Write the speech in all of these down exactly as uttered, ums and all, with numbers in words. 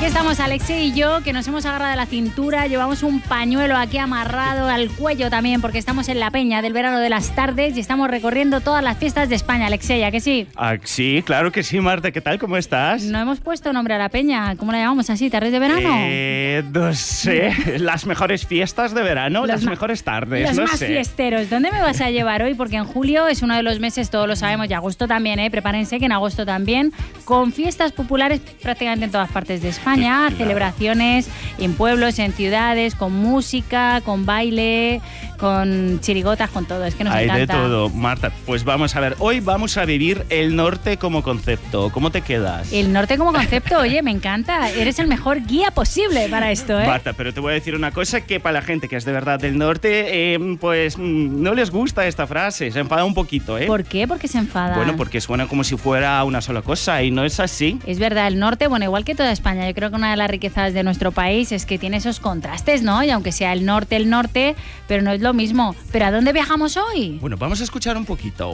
Aquí estamos Alexei y yo, que nos hemos agarrado a la cintura, llevamos un pañuelo aquí amarrado al cuello también, porque estamos en la peña del verano de las tardes y estamos recorriendo todas las fiestas de España. Alexei, ¿a que sí? Ah, sí, claro que sí, Marta. ¿Qué tal? ¿Cómo estás? No hemos puesto nombre a la peña. ¿Cómo la llamamos así? ¿Tardes de verano? Eh, no sé. Las mejores fiestas de verano, los las ma- mejores tardes, Los no más sé. fiesteros. ¿Dónde me vas a llevar hoy? Porque en julio es uno de los meses, todos lo sabemos, y agosto también, ¿eh? Prepárense que en agosto también, con fiestas populares prácticamente en todas partes de España, Claro. celebraciones en pueblos, en ciudades, con música, con baile, con chirigotas, con todo. Es que nos Hay encanta. de todo, Marta. Pues vamos a ver, hoy vamos a vivir el norte como concepto. ¿Cómo te quedas? El norte como concepto, oye, me encanta. Eres el mejor guía posible para esto, ¿eh? Marta, pero te voy a decir una cosa que para la gente que es de verdad del norte, eh, pues mm, no les gusta esta frase, se enfada un poquito, ¿eh? ¿Por qué? Porque se enfada. Bueno, porque suena como si fuera una sola cosa y no es así. Es verdad, el norte, bueno, igual que toda España, yo creo que una de las riquezas de nuestro país es que tiene esos contrastes, ¿no? Y aunque sea el norte, el norte, pero no es lo mismo. ¿Pero a dónde viajamos hoy? Bueno, vamos a escuchar un poquito.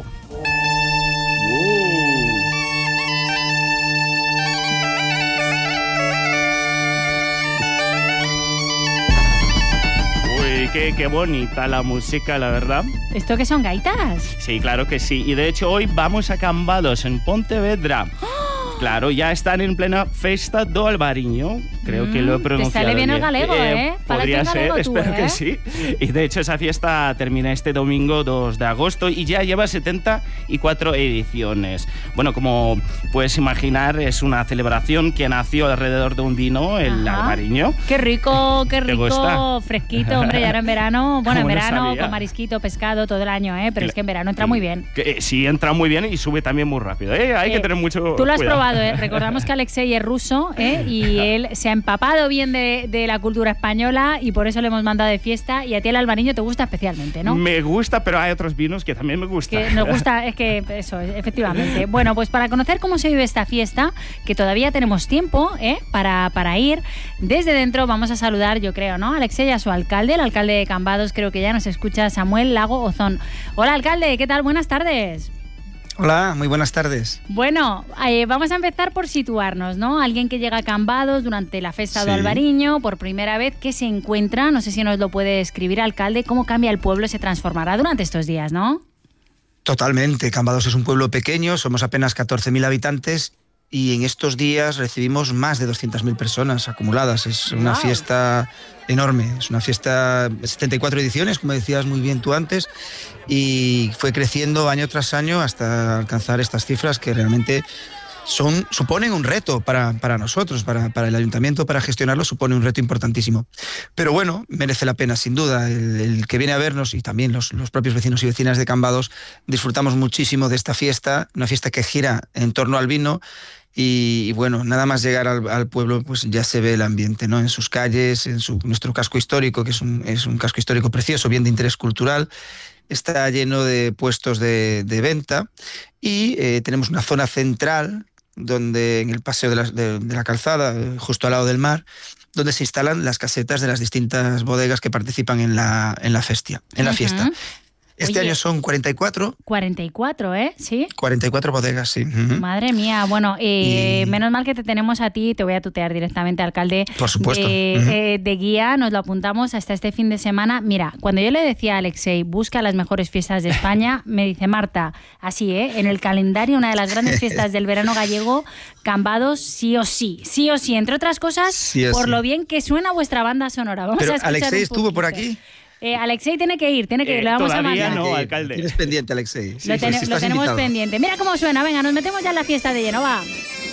Uy, qué, qué bonita la música, la verdad. ¿Esto qué son, gaitas? Sí, claro que sí. Y de hecho hoy vamos a Cambados, en Pontevedra. Claro, ya están en plena Festa do Albariño. Creo Mm, que lo he te pronunciado sale bien el bien. galego, ¿eh? Podría Falaste en ser, galego tú, espero ¿eh? que sí. Y de hecho esa fiesta termina este domingo dos de agosto y ya lleva setenta y cuatro ediciones. Bueno, como puedes imaginar, es una celebración que nació alrededor de un vino, el Ajá. albariño. Qué rico, qué ¿Te rico, gusta? fresquito, hombre, y ahora en verano, bueno, en ¿Cómo no verano sabía? con marisquito, pescado todo el año, ¿eh? Pero Cla- es que en verano entra muy bien. Que, eh, sí, entra muy bien y sube también muy rápido, ¿eh? Hay Eh, que tener mucho Tú lo has cuidado. probado, ¿eh? Recordamos que Alexei es ruso, ¿eh? Y él se ha empapado bien de, de la cultura española y por eso le hemos mandado de fiesta. Y a ti el albariño te gusta especialmente, ¿no? Me gusta, pero hay otros vinos que también me gustan. Que nos gusta, es que eso, efectivamente. Bueno, pues para conocer cómo se vive esta fiesta, que todavía tenemos tiempo, ¿eh? para, para ir, desde dentro vamos a saludar, yo creo, ¿no? Alexei, a su alcalde, el alcalde de Cambados, creo que ya nos escucha, Samuel Lago Ozón. Hola, alcalde, ¿qué tal? Buenas tardes. Hola, muy buenas tardes. Bueno, eh, vamos a empezar por situarnos, ¿no? Alguien que llega a Cambados durante la Festa do Sí. Albariño, por primera vez, ¿qué se encuentra? No sé si nos lo puede escribir, alcalde, cómo cambia el pueblo, se transformará durante estos días, ¿no? Totalmente, Cambados es un pueblo pequeño, somos apenas catorce mil habitantes y en estos días recibimos más de doscientas mil personas acumuladas. Es una Wow. fiesta enorme, es una fiesta de setenta y cuatro ediciones, como decías muy bien tú antes, y fue creciendo año tras año hasta alcanzar estas cifras que realmente son, suponen un reto para, para nosotros, para, para el ayuntamiento, para gestionarlo, supone un reto importantísimo. Pero bueno, merece la pena, sin duda. El, el que viene a vernos y también los, los propios vecinos y vecinas de Cambados disfrutamos muchísimo de esta fiesta, una fiesta que gira en torno al vino. Y, y bueno, nada más llegar al, al pueblo, pues ya se ve el ambiente, ¿no? En sus calles, en su, nuestro casco histórico, que es un, es un casco histórico precioso, bien de interés cultural. Está lleno de puestos de, de venta y eh, tenemos una zona central donde en el paseo de la, de, de la calzada, justo al lado del mar, donde se instalan las casetas de las distintas bodegas que participan en la, en la, festia, en la Ujú. fiesta. Este Oye. año son cuarenta y cuatro, cuarenta y cuatro, ¿eh? Sí. cuarenta y cuatro bodegas, sí. Ujú. Madre mía, bueno, eh, Y- menos mal que te tenemos a ti, te voy a tutear directamente, alcalde. Por supuesto. De, Ujú. eh, de guía, nos lo apuntamos hasta este fin de semana. Mira, cuando yo le decía a Alexei, busca las mejores fiestas de España, me dice Marta, así, ¿eh? En el calendario, una de las grandes fiestas del verano gallego, Cambados, sí o sí, sí o sí, entre otras cosas, Sí o por sí. lo bien que suena vuestra banda sonora. Vamos Pero a escuchar Alexei un estuvo por poquito. aquí. Eh, Alexei tiene que ir, tiene que ir, Eh, le vamos a todavía mandar. no, Eh, alcalde. Tienes pendiente, Alexei. Sí, Lo, pues ten- sí, lo estás tenemos invitado. pendiente. Mira cómo suena, venga, nos metemos ya en la fiesta de lleno, va.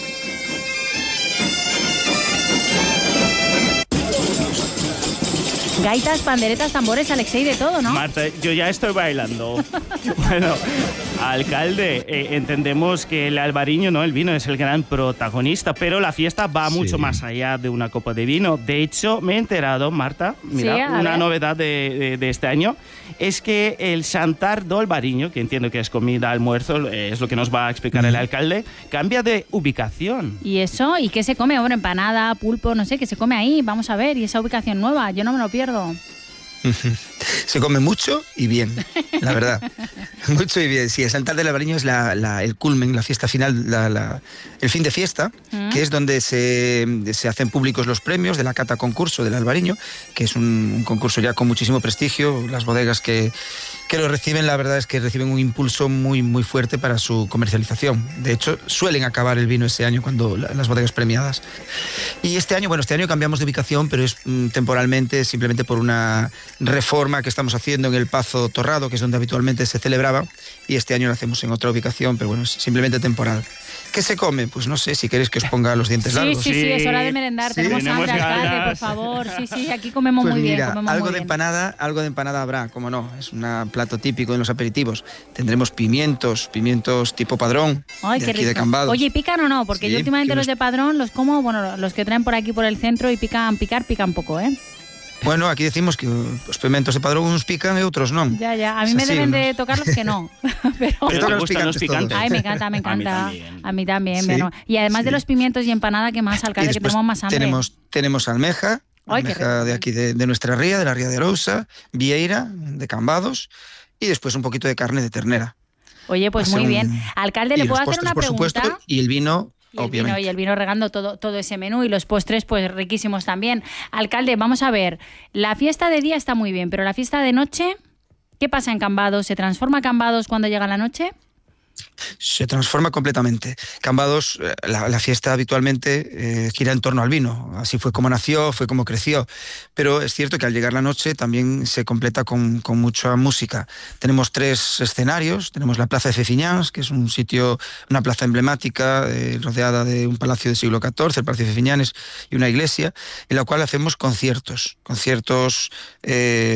Gaitas, panderetas, tambores, Alexei, de todo, ¿no? Marta, yo ya estoy bailando. Bueno, alcalde, eh, entendemos que el albariño, ¿no? El vino es el gran protagonista, pero la fiesta va Sí. mucho más allá de una copa de vino. De hecho, me he enterado, Marta, mira, Sí, a una ver. novedad de, de- de este año es que el Xantar do Albariño, que entiendo que es comida, almuerzo, eh, es lo que nos va a explicar el alcalde, cambia de ubicación. ¿Y eso? ¿Y qué se come? Hombre, empanada, pulpo, no sé, ¿qué se come ahí? Vamos a ver, y esa ubicación nueva, yo no me lo pierdo. Se come mucho y bien, la verdad. Mucho y bien. Sí, el Xantar del Albariño es la, la- el culmen, la fiesta final, la- la- el fin de fiesta, ¿Mm? que es donde se, se hacen públicos los premios de la cata concurso del Albariño, que es un, un concurso ya con muchísimo prestigio. Las bodegas que, que lo reciben, la verdad es que reciben un impulso muy, muy fuerte para su comercialización. De hecho, suelen acabar el vino ese año cuando la, las bodegas premiadas. Y este año, bueno, este año cambiamos de ubicación, pero es mm, temporalmente, simplemente por una reforma que estamos haciendo en el Pazo Torrado, que es donde habitualmente se celebraba, y este año lo hacemos en otra ubicación, pero bueno, es simplemente temporal. ¿Qué se come? Pues no sé, si queréis que os ponga los dientes sí, largos. Sí, sí, sí, es hora de merendar. Sí. Tenemos hambre, alcalde, por favor. Sí, sí, aquí comemos pues muy mira, bien. Comemos algo muy de bien. empanada, algo de empanada habrá, como no, es un plato típico en los aperitivos. Tendremos pimientos, pimientos tipo Padrón, Ay, de qué aquí rico. de Cambados. Oye, ¿pican o no? Porque Sí, yo últimamente que los unos- de Padrón los como, bueno, los que traen por aquí por el centro y pican, picar, pican poco, ¿eh? Bueno, aquí decimos que los pimentos de Padrón unos pican y otros no. Ya, ya. A mí Es me así, deben unos- de tocar los que no. Pero... Pero tocan te los gustan los picantes picantes. todos. Ay, me encanta, me A mí encanta. también. A mí también. Sí, bueno. Y además sí. de los pimientos y empanada, ¿qué más, Y alcalde? Que después tenemos más hambre. tenemos, tenemos almeja, Ay, qué almeja rico. de aquí de, de nuestra ría, de la ría de Arousa, vieira, de Cambados, y después un poquito de carne de ternera. Oye, pues Va a muy ser bien. un- Alcalde, y ¿le los puedo hacer postres, una por pregunta? supuesto, y el vino, Y el obviamente. vino, y el vino regando todo, todo ese menú y los postres pues riquísimos también. Alcalde, vamos a ver, la fiesta de día está muy bien, pero la fiesta de noche, ¿qué pasa en Cambados? ¿Se transforma Cambados cuando llega la noche? Se transforma completamente. Cambados, eh, la, la fiesta habitualmente eh, gira en torno al vino. Así fue como nació, fue como creció. Pero es cierto que al llegar la noche también se completa con, con mucha música. Tenemos tres escenarios. Tenemos la Plaza de Fefiñáns, que es un sitio, una plaza emblemática, eh, rodeada de un palacio del siglo catorce, el Palacio de Fefiñanes, y una iglesia, en la cual hacemos conciertos. Conciertos... Eh,